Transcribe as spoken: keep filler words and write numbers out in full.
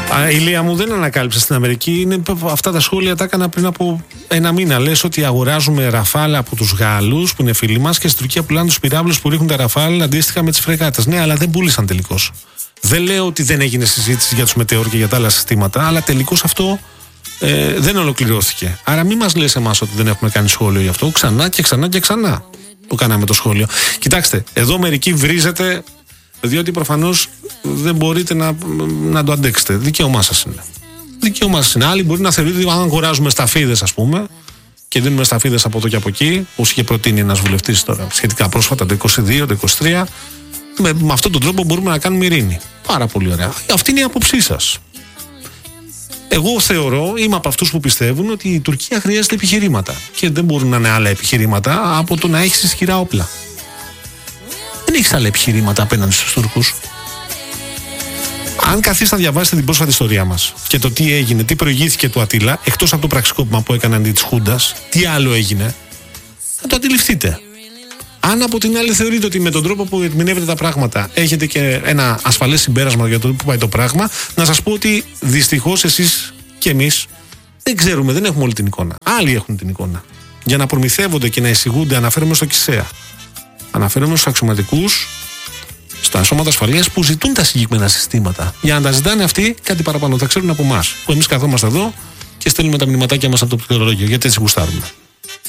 Α, ηλία μου, δεν ανακάλυψα στην Αμερική. Είναι, αυτά τα σχόλια τα έκανα πριν από ένα μήνα. Λες ότι αγοράζουμε ραφάλ από τους Γάλλους που είναι φίλοι μας και στην Τουρκία πουλάνε τους πυράβλους που ρίχνουν τα ραφάλ αντίστοιχα με τις φρεγάτες. Ναι, αλλά δεν πούλησαν τελικώς. Δεν λέω ότι δεν έγινε συζήτηση για τους μετεώρ και για τα άλλα συστήματα, αλλά τελικώς αυτό ε, δεν ολοκληρώθηκε. Άρα μην μας λες εμάς ότι δεν έχουμε κάνει σχόλιο γι' αυτό. Ξανά και ξανά και ξανά το κάναμε το σχόλιο. Κοιτάξτε, εδώ μερικοί βρίζετε. Διότι προφανώς δεν μπορείτε να, να το αντέξετε. Δικαίωμά σας είναι. Δικαίωμά σας είναι. Άλλοι μπορεί να θεωρείτε ότι αν αγοράζουμε σταφίδες, ας πούμε, και δίνουμε σταφίδες από εδώ και από εκεί, όπως είχε προτείνει ένας βουλευτής τώρα σχετικά πρόσφατα το είκοσι δύο, το είκοσι τρία, με, με αυτόν τον τρόπο μπορούμε να κάνουμε ειρήνη. Πάρα πολύ ωραία. Αυτή είναι η άποψή σας. Εγώ θεωρώ, είμαι από αυτούς που πιστεύουν ότι η Τουρκία χρειάζεται επιχειρήματα. Και δεν μπορούν να είναι άλλα επιχειρήματα από το να έχει ισχυρά όπλα. Δεν έχεις άλλα επιχειρήματα απέναντι στους Τούρκους. Αν καθίσετε να διαβάσετε την πρόσφατη ιστορία μας και το τι έγινε, τι προηγήθηκε του Αττίλα, εκτός από το πραξικόπημα που έκαναν αντί της Χούντας, τι άλλο έγινε, θα το αντιληφθείτε. Αν από την άλλη θεωρείτε ότι με τον τρόπο που ερμηνεύετε τα πράγματα έχετε και ένα ασφαλές συμπέρασμα για το που πάει το πράγμα, να σας πω ότι δυστυχώς εσείς και εμείς δεν ξέρουμε, δεν έχουμε όλη την εικόνα. Άλλοι έχουν την εικόνα. Για να προμηθεύονται και να εισηγούνται, αναφέρομαι στο ΚΙΣΕΑ. Αναφέρομαι στους αξιωματικούς, στα σώματα ασφαλείας που ζητούν τα συγκεκριμένα συστήματα. Για να τα ζητάνε αυτοί, κάτι παραπάνω θα ξέρουν από εμάς. Που εμείς καθόμαστε εδώ και στέλνουμε τα μηνυματάκια μας από το πληκτρολόγιο. Γιατί έτσι γουστάρουμε.